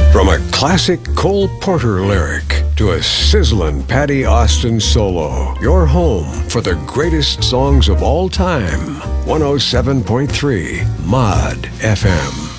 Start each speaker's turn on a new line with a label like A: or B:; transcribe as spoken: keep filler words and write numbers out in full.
A: From a classic Cole Porter lyric to a sizzling Patty Austin solo, your home for the greatest songs of all time. one oh seven point three Mod F M.